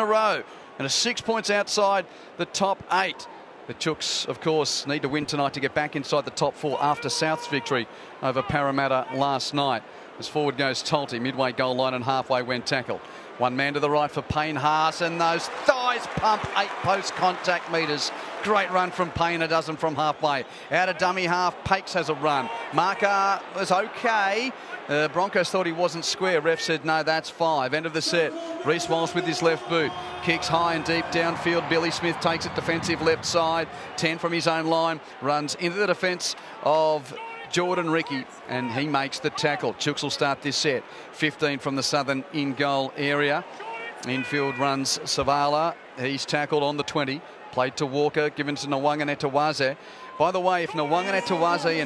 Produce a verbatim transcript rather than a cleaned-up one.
a row and are six points outside the top eight. The Chooks, of course, need to win tonight to get back inside the top four after South's victory over Parramatta last night. As forward goes Tolte, midway goal line and halfway when tackled. One man to the right for Payne Haas, and those thighs pump eight post contact metres. Great run from Payne, a dozen from halfway. Out of dummy half, Pakes has a run. Marker was okay. Uh, Broncos thought he wasn't square. Ref said, no, that's five. End of the set. Reece Walsh with his left boot. Kicks high and deep downfield. Billy Smith takes it defensive left side. ten from his own line. Runs into the defence of Jordan Ricky, and he makes the tackle. Chooks will start this set. fifteen from the southern in-goal area. Infield runs Savala. He's tackled on the twenty. Played to Walker, given to Nwanga Netawaze. By the way, if Nwanga Netawaze and